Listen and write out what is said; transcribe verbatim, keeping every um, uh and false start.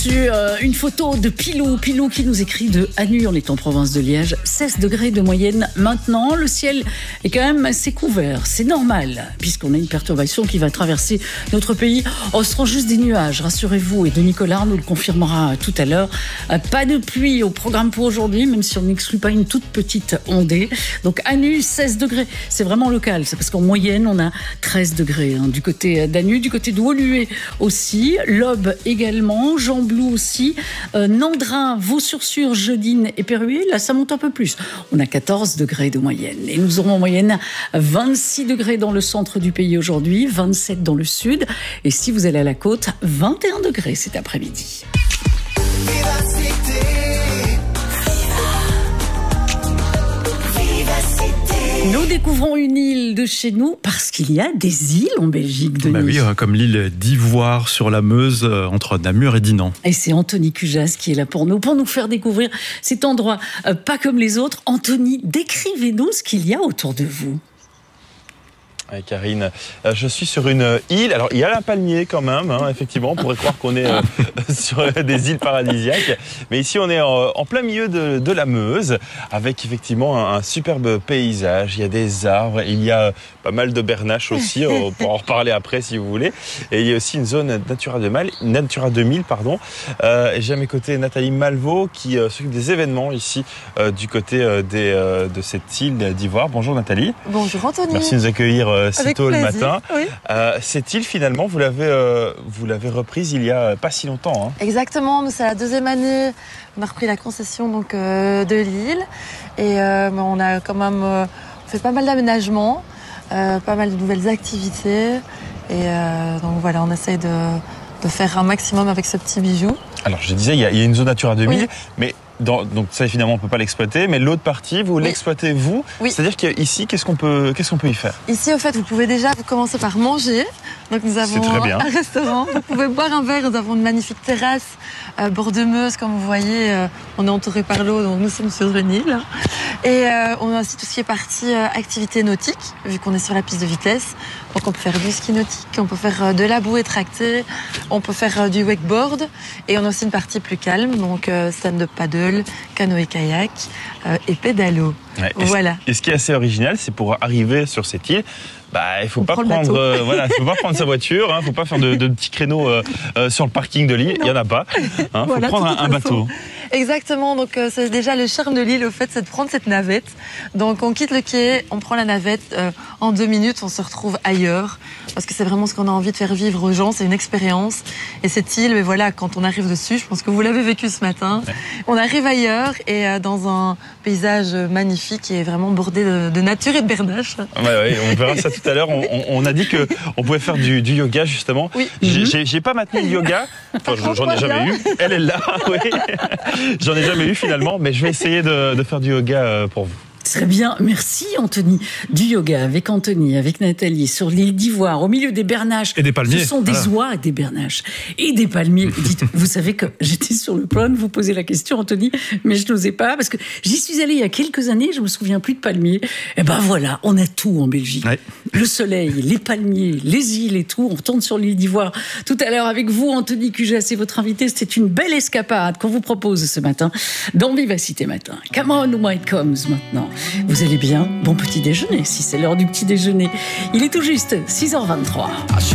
Sur une photo de Pilou, Pilou qui nous écrit de Anu, on est en province de Liège, seize degrés de moyenne maintenant, le ciel est quand même assez couvert, c'est normal, puisqu'on a une perturbation qui va traverser notre pays. Oh, ce seront juste des nuages, rassurez-vous, et Denis Collard nous le confirmera tout à l'heure. Pas de pluie au programme pour aujourd'hui, même si on n'exclut pas une toute petite ondée. Donc Anu, seize degrés, c'est vraiment local, c'est parce qu'en moyenne on a treize degrés, hein, du côté d'Anu, du côté de Woluwe aussi, l'Aube également, Jean aussi, euh, Nandrin, Vaux-sur-Sur, Jeudine et Péruel, là ça monte un peu plus. On a quatorze degrés de moyenne et nous aurons en moyenne vingt-six degrés dans le centre du pays aujourd'hui, vingt-sept dans le sud et si vous allez à la côte, vingt et un degrés cet après-midi. Nous découvrons une île de chez nous parce qu'il y a des îles en Belgique, Denis. Bah oui, comme l'île d'Ivoire sur la Meuse, entre Namur et Dinan. Et c'est Anthony Cujas qui est là pour nous, pour nous faire découvrir cet endroit euh, pas comme les autres. Anthony, décrivez-nous ce qu'il y a autour de vous. Oui, Karine, je suis sur une île. Alors, il y a un palmier quand même, hein, effectivement. On pourrait croire qu'on est euh, sur des îles paradisiaques. Mais ici, on est en, en plein milieu de, de la Meuse, avec effectivement un, un superbe paysage. Il y a des arbres, il y a pas mal de bernaches aussi. On pourra en reparler après si vous voulez. Et il y a aussi une zone Natura deux mille, Natura deux mille pardon. Euh, et j'ai à mes côtés Nathalie Malvaux qui euh, s'occupe des événements ici euh, du côté euh, des, euh, de cette île d'Ivoire. Bonjour Nathalie. Bonjour Anthony. Merci de nous accueillir euh, si tôt le matin. Oui. Euh, cette île, finalement, vous l'avez euh, vous l'avez reprise il y a pas si longtemps. Hein. Exactement, c'est la deuxième année. On a repris la concession donc euh, de l'île et euh, on a quand même euh, fait pas mal d'aménagements, euh, pas mal de nouvelles activités et euh, donc voilà, on essaye de, de faire un maximum avec ce petit bijou. Alors je disais, il y a, il y a une zone Natura deux mille, oui. mais Dans, donc ça finalement on peut pas l'exploiter, mais l'autre partie vous oui. l'exploitez vous. Oui. C'est-à-dire qu'ici qu'est-ce qu'on peut qu'est-ce qu'on peut y faire? Ici au fait vous pouvez déjà commencer par manger. Donc nous avons un restaurant. Vous pouvez boire un verre. Nous avons une magnifique terrasse euh, bord de Meuse comme vous voyez. Euh, on est entouré par l'eau donc nous sommes sur une île. Et euh, on a aussi tout ce qui est partie euh, activité nautique vu qu'on est sur la piste de vitesse. Donc on peut faire du ski nautique, on peut faire euh, de la bouée tractée, on peut faire euh, du wakeboard et on a aussi une partie plus calme donc euh, stand-up paddle, canoë-kayak euh, et pédalo. Ouais, et voilà. Et ce qui est assez original, c'est pour arriver sur cette île, bah il faut pas prendre, euh, voilà, faut pas prendre sa voiture, hein, faut pas faire de, de petits créneaux euh, euh, sur le parking de l'île, il y en a pas. Hein, voilà, faut prendre un, un bateau. Exactement, donc euh, c'est déjà le charme de l'île, au fait, c'est de prendre cette navette. Donc on quitte le quai, on prend la navette, euh, en deux minutes, on se retrouve ailleurs, parce que c'est vraiment ce qu'on a envie de faire vivre aux gens, c'est une expérience. Et cette île, mais voilà, quand on arrive dessus, je pense que vous l'avez vécu ce matin, ouais. On arrive ailleurs et euh, dans un paysage magnifique qui est vraiment bordé de, de nature et de bernaches. Ouais, ouais, on verra ça tout à l'heure. On, on, on a dit que on pouvait faire du, du yoga justement. Oui. J'ai, j'ai pas maintenu le yoga, enfin, j'en ai jamais eu. Elle est là, oui. J'en ai jamais eu finalement, mais je vais essayer de, de faire du yoga pour vous. Très bien, merci Anthony. Du yoga avec Anthony, avec Nathalie, sur l'île d'Ivoire, au milieu des bernaches. Et des palmiers. Ce sont des voilà. oies et des bernaches. Et des palmiers. Dites, vous savez que j'étais sur le point de vous poser la question, Anthony, mais je n'osais pas, parce que j'y suis allée il y a quelques années, je me souviens plus de palmiers. Et ben voilà, on a tout en Belgique. Ouais. Le soleil, les palmiers, les îles et tout. On retourne sur l'île d'Ivoire tout à l'heure avec vous, Anthony Cujas, et votre invité. C'était une belle escapade qu'on vous propose ce matin dans Vivacité Matin. Come on, White Comes maintenant. Vous allez bien? Bon petit déjeuner, si c'est l'heure du petit déjeuner. Il est tout juste six heures vingt-trois.